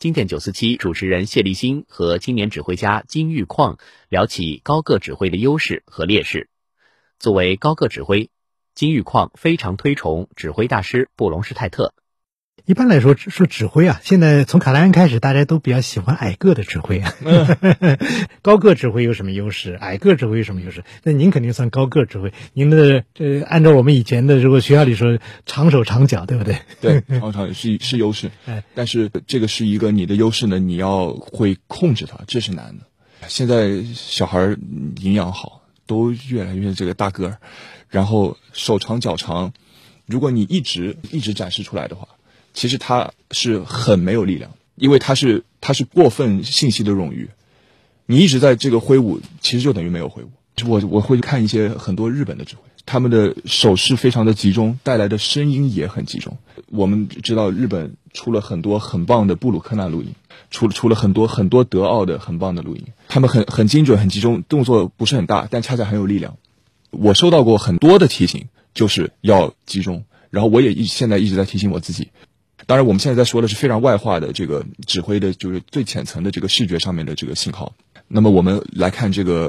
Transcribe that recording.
经典947主持人谢立新和青年指挥家金玉矿聊起高个指挥的优势和劣势。作为高个指挥，金玉矿非常推崇指挥大师布隆施泰特。 一般来说指挥啊，现在从卡莱恩开始，大家都比较喜欢矮个的指挥啊。高个指挥有什么优势？矮个指挥有什么优势？那您肯定算高个指挥。您的按照我们以前的如果学校里说，长手长脚，对不对？ 对，长手是优势。但是这个是一个你的优势呢，你要会控制它，这是难的。现在小孩营养好，都越来越这个大个儿，然后手长脚长，如果你一直展示出来的话，其实他是很没有力量，因为他是过分信息的冗余，你一直在这个挥舞，其实就等于没有挥舞。我会看一些很多日本的指挥，他们的手势非常的集中，带来的声音也很集中。我们知道日本出了很多很棒的布鲁克纳录音，出了很多德奥的很棒的录音，他们很精准很集中，动作不是很大，但恰恰很有力量。我收到过很多的提醒，就是要集中，然后我也现在一直在提醒我自己。当然我们现在在说的是非常外化的这个指挥的，就是最浅层的这个视觉上面的这个信号。那么我们来看这个